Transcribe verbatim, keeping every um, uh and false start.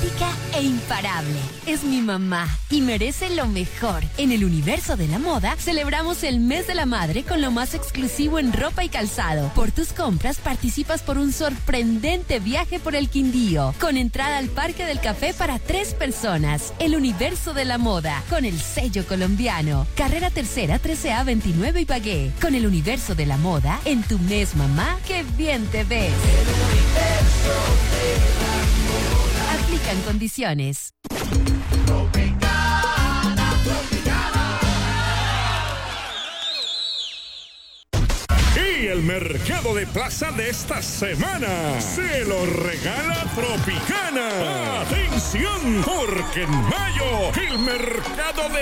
auténtica e imparable. Es mi mamá y merece lo mejor. En el universo de la moda, celebramos el mes de la madre con lo más exclusivo en ropa y calzado. Por tus compras, participas por un sorprendente viaje por el Quindío, con entrada al Parque del Café para tres personas. El universo de la moda, con el sello colombiano. Carrera Tercera, trece A veintinueve Ibagué. Con el universo de la moda, en tu mes, mamá, ¡qué bien te ves! El universo de la moda. Aplican condiciones. Tropicana, Tropicana. Y el mercado de plaza de esta semana se lo regala Tropicana. ¡Atención! Porque en mayo el mercado de